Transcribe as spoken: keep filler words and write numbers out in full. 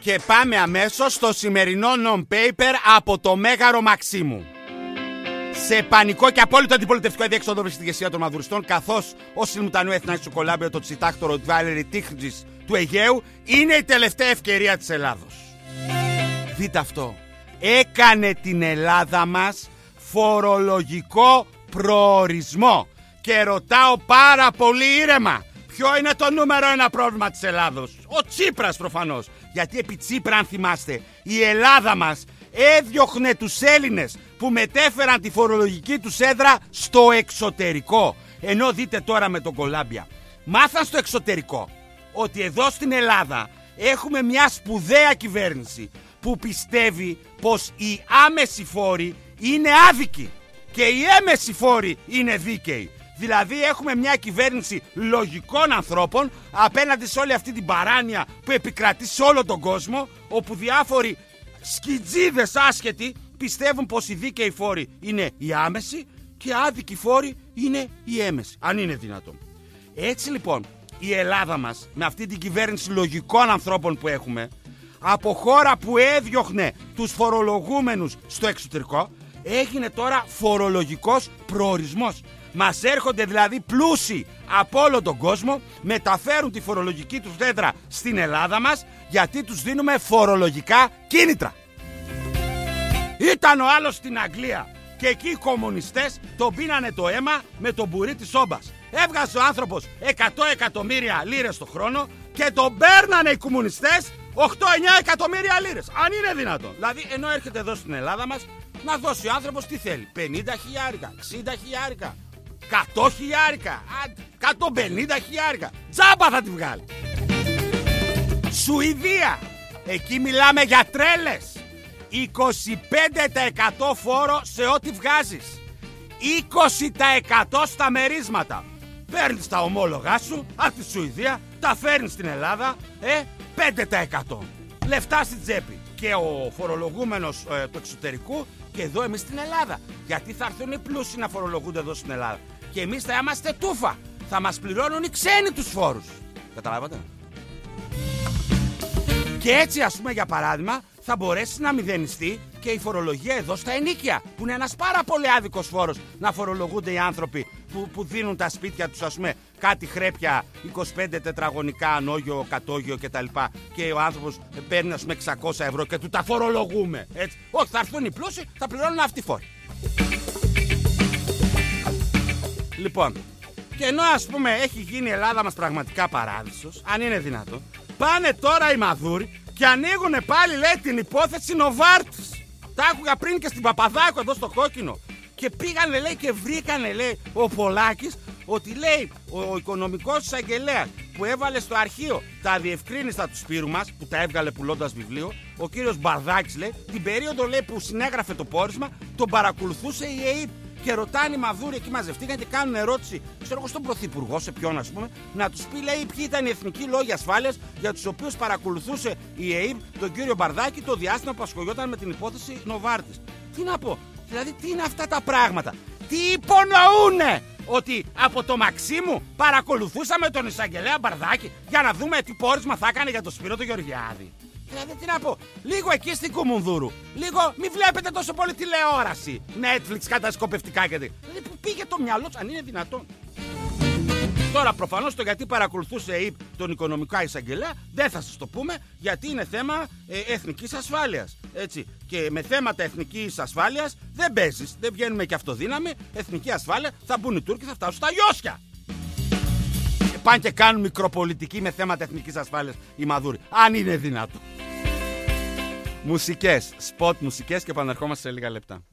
Και πάμε αμέσως στο σημερινό non-paper από το Μέγαρο Μαξίμου. Σε πανικό και απόλυτο αντιπολιτευτικό αδιέξοδο βρίσκεται η ηγεσία των μαδουριστών, καθώς ο Σιλμουτανού έθναξε στο κολάμπιο το τσιτάκτορο Βάλερη Τίχτζης του Αιγαίου είναι η τελευταία ευκαιρία της Ελλάδος. Δείτε αυτό. Έκανε την Ελλάδα μας φορολογικό προορισμό. Και ρωτάω πάρα πολύ ήρεμα, ποιο είναι το νούμερο ένα πρόβλημα της Ελλάδος? Ο Τσίπρας προφανώς. Γιατί επί Τσίπρα, αν θυμάστε, η Ελλάδα μας έδιωχνε τους Έλληνες που μετέφεραν τη φορολογική τους έδρα στο εξωτερικό. Ενώ δείτε τώρα με τον Κολάμπια, μάθαν στο εξωτερικό ότι εδώ στην Ελλάδα έχουμε μια σπουδαία κυβέρνηση που πιστεύει πως οι άμεσοι φόροι είναι άδικοι και οι έμεσοι φόροι είναι δίκαιοι. Δηλαδή έχουμε μια κυβέρνηση λογικών ανθρώπων απέναντι σε όλη αυτή την παράνοια που επικρατεί σε όλο τον κόσμο, όπου διάφοροι σκιτζίδες άσχετοι πιστεύουν πως οι δίκαιοι φόροι είναι οι άμεσοι και οι άδικοι φόροι είναι οι έμεσοι, αν είναι δυνατόν. Έτσι λοιπόν η Ελλάδα μας, με αυτή την κυβέρνηση λογικών ανθρώπων που έχουμε, από χώρα που έδιωχνε τους φορολογούμενους στο εξωτερικό, έγινε τώρα φορολογικός προορισμός. Μας έρχονται δηλαδή πλούσιοι από όλο τον κόσμο, μεταφέρουν τη φορολογική τους έδρα στην Ελλάδα μας, γιατί τους δίνουμε φορολογικά κίνητρα. Ήταν ο άλλος στην Αγγλία και εκεί οι κομμουνιστές τον πίνανε το αίμα με τον μπουρί της όμπας. Έβγαζε ο άνθρωπος εκατό εκατομμύρια λίρες το χρόνο και τον παίρνανε οι κομμουνιστές οκτώ εννιά εκατομμύρια λίρες. Αν είναι δυνατόν. Δηλαδή ενώ έρχεται εδώ στην Ελλάδα μας να δώσει ο άνθρωπος τι θέλει, πενήντα χιλιάρικα, εξήντα χιλιάρικα, εκατό χιλιάρικα, εκατόν πενήντα χιλιάρικα. Τζάμπα θα τη βγάλει. Σουηδία. Εκεί μιλάμε για τρέλες. είκοσι πέντε τοις εκατό φόρο σε ό,τι βγάζεις. είκοσι τοις εκατό στα μερίσματα. Παίρνεις τα ομόλογά σου από τη Σουηδία, τα φέρνεις στην Ελλάδα, ε, πέντε τοις εκατό. Λεφτά στην τσέπη. Και ο φορολογούμενος ε, του εξωτερικού και εδώ εμείς στην Ελλάδα. Γιατί θα έρθουν οι πλούσιοι να φορολογούνται εδώ στην Ελλάδα. Και εμείς θα είμαστε τούφα. Θα μας πληρώνουν οι ξένοι τους φόρους. Καταλάβατε? Και έτσι, ας πούμε, για παράδειγμα, θα μπορέσει να μηδενιστεί και η φορολογία εδώ στα ενοίκια, που είναι ένας πάρα πολύ άδικος φόρος να φορολογούνται οι άνθρωποι που, που δίνουν τα σπίτια τους, ας πούμε, κάτι χρέπια είκοσι πέντε τετραγωνικά, ανώγιο, κατώγιο κτλ. Και ο άνθρωπος παίρνει, ας πούμε, εξακόσια ευρώ και του τα φορολογούμε. Έτσι. Όχι, θα έρθουν οι πλούσιοι, θα πληρώνουν αυτοί φόροι. Λοιπόν, και ενώ, ας πούμε, έχει γίνει η Ελλάδα μας πραγματικά παράδεισος, αν είναι δυνατόν, πάνε τώρα οι μαδούροι και ανοίγουνε πάλι, λέει, την υπόθεση Νοβάρτης. Τα άκουγα πριν και στην Παπαδάκο εδώ στο Κόκκινο. Και πήγανε, λέει, και βρήκανε, λέει, ο Πολάκης ότι, λέει, ο, ο οικονομικός εισαγγελέας που έβαλε στο αρχείο τα αδιευκρίνηστα του Σπύρου μας, που τα έβγαλε πουλώντας βιβλίο, ο κύριος Μπαρδάκης, λέει, την περίοδο, λέει, που συνέγραφε το πόρισμα, τον παρακολουθούσε η ΕΕΠ. Και ρωτάνε οι μαδούροι εκεί, μαζευτήκαν και κάνουν ερώτηση, ξέρω εγώ, στον Πρωθυπουργό, σε ποιον, ας πούμε, να τους πει, λέει, ποιοι ήταν οι εθνικοί λόγοι ασφάλειας για τους οποίους παρακολουθούσε η ΕΕΠ τον κύριο Μπαρδάκη το διάστημα που ασχολιόταν με την υπόθεση Νοβάρτης. Τι να πω, δηλαδή τι είναι αυτά τα πράγματα? Τι υπονοούνε? Ότι από το Μαξίμου παρακολουθούσαμε τον εισαγγελέα Μπαρδάκη για να δούμε τι πόρισμα θα έκανε για τον Σπύρο τον Γεωργιάδη? Δηλαδή τι να πω, λίγο εκεί στην Κουμουνδούρου, λίγο μη βλέπετε τόσο πολύ τηλεόραση, Netflix, κατασκοπευτικά και τέτοια. Δηλαδή που πήγε το μυαλό του, αν είναι δυνατόν? Τώρα προφανώς το γιατί παρακολουθούσε η τον οικονομικό εισαγγελέα δεν θα σας το πούμε, γιατί είναι θέμα ε, εθνικής ασφάλειας. Έτσι. Και με θέματα εθνικής ασφάλειας δεν παίζεις, δεν βγαίνουμε και αυτοδύναμη. Εθνική ασφάλεια, θα μπουν οι Τούρκοι, θα φτάσουν στα Ιώσια. Και πάνε και κάνουν μικροπολιτική με θέματα εθνικής ασφάλειας οι μαδούροι, αν είναι δυνατόν. Μουσικές, σποτ μουσικές και επαναρχόμαστε σε λίγα λεπτά.